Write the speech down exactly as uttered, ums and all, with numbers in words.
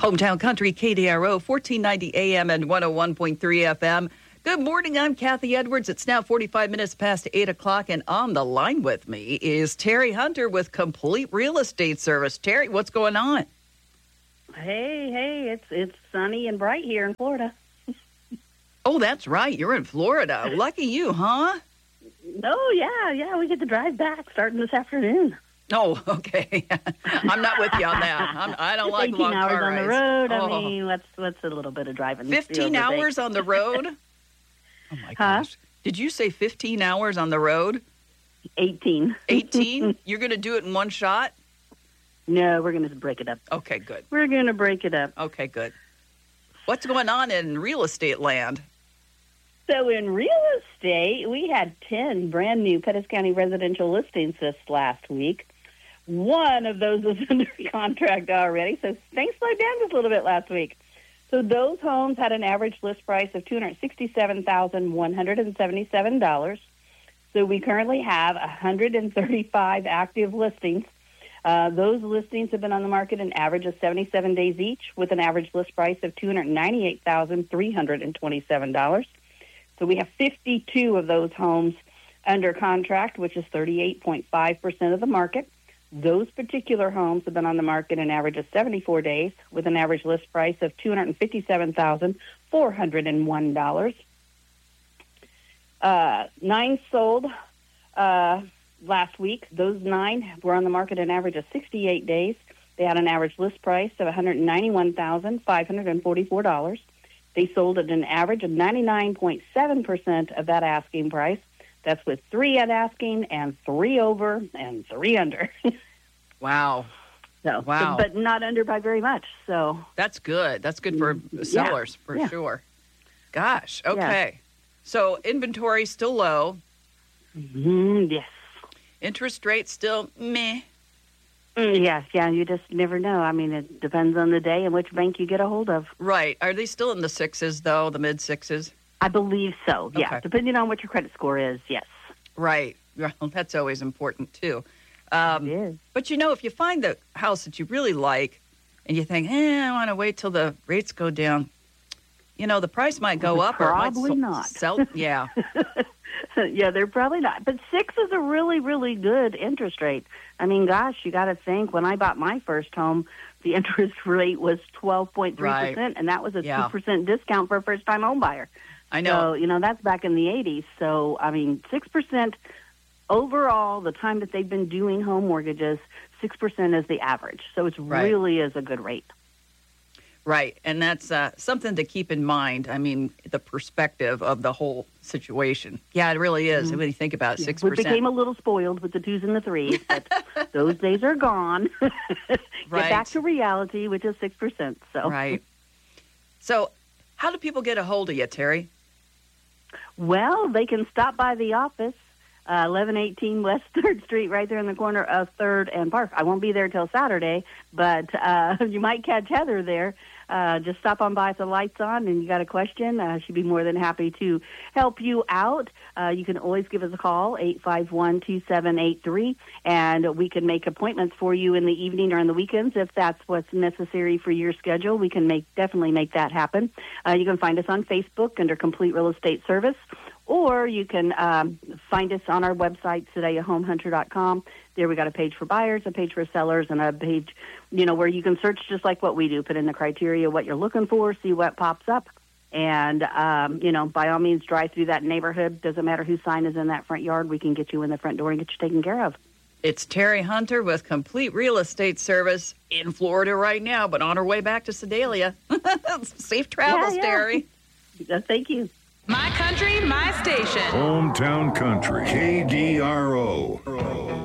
Hometown Country, K D R O, fourteen ninety A M and one oh one point three F M. Good morning, I'm Kathy Edwards. It's now forty-five minutes past eight o'clock, and on the line with me is Terry Hunter with Complete Real Estate Service. Terry, what's going on? Hey, hey, it's it's sunny and bright here in Florida. Oh, that's right. You're in Florida. Lucky you, huh? Oh, yeah, yeah. We get to drive back starting this afternoon. Oh, okay. I'm not with you on that. I'm, I don't like long car fifteen hours on the road. Oh. I mean, what's what's a little bit of driving? fifteen hours on the road? Oh, my Huh? gosh. Did you say fifteen hours on the road? eighteen. eighteen? You're going to do it in one shot? No, we're going to break it up. Okay, good. We're going to break it up. Okay, good. What's going on in real estate land? So in real estate, we had ten brand new Pettis County residential listings this last week. One of those was under contract already, so things slowed down just a little bit last week. So those homes had an average list price of two hundred sixty-seven thousand one hundred seventy-seven dollars. So we currently have one hundred thirty-five active listings. Uh, those listings have been on the market an average of seventy-seven days each, with an average list price of two hundred ninety-eight thousand three hundred twenty-seven dollars. So we have fifty-two of those homes under contract, which is thirty-eight point five percent of the market. Those particular homes have been on the market an average of seventy-four days, with an average list price of two hundred fifty-seven thousand four hundred one dollars. Uh, nine sold uh, last week. Those nine were on the market an average of sixty-eight days. They had an average list price of one hundred ninety-one thousand five hundred forty-four dollars. They sold at an average of ninety-nine point seven percent of that asking price. That's with three at asking and three over and three under. Wow. So, Wow. But not under by very much. So That's good. That's good for Yeah. sellers, for Yeah. sure. Gosh, okay. So inventory still low. mm, yes. Interest rate still meh. Mm, yes, yeah, you just never know. I mean, it depends on the day and which bank you get a hold of. Right. Are they still in the sixes, though, the mid-sixes? I believe so, yeah. Okay. Depending on what your credit score is, yes. Right. Well, that's always important, too. Um, It is. But, you know, if you find the house that you really like and you think, eh, I want to wait till the rates go down, you know, the price might go up. Probably or it might not. Sell, yeah. Yeah, they're probably not. But six is a really, really good interest rate. I mean, gosh, you got to think, when I bought my first home, the interest rate was twelve point three percent, Right. and that was a Yeah. two percent discount for a first-time home buyer. I know. So, you know, that's back in the eighties. So, I mean, six percent overall, the time that they've been doing home mortgages, six percent is the average. So it Right. really is a good rate. Right. And that's uh, something to keep in mind. I mean, the perspective of the whole situation. Yeah, it really is. Mm-hmm. When you think about it, six We percent. became a little spoiled with the twos and the threes, but those days are gone. Get Right. back to reality, which is six percent. So, Right. So how do people get a hold of you, Terry? well, they can stop by the office, uh, eleven eighteen West third Street, right there in the corner of third and Park. I won't be there till Saturday, but uh, you might catch Heather there. Uh, just stop on by if the light's on and you got a question. Uh, she'd be more than happy to help you out. Uh, you can always give us a call, eight five one, two seven eight three, and we can make appointments for you in the evening or on the weekends if that's what's necessary for your schedule. We can make definitely make that happen. Uh, you can find us on Facebook under Complete Real Estate Service, or you can um, find us on our website, Sedalia Home Hunter dot com. There we got a page for buyers, a page for sellers, and a page, you know, where you can search just like what we do. Put in the criteria, what you're looking for, see what pops up. And, um, you know, by all means, drive through that neighborhood. Doesn't matter whose sign is in that front yard. We can get you in the front door and get you taken care of. It's Terry Hunter with Complete Real Estate Service in Florida right now, but on her way back to Sedalia. Safe travels, Yeah, yeah. Terry. Uh, Thank you. My country, my station. Hometown Country, K D R O.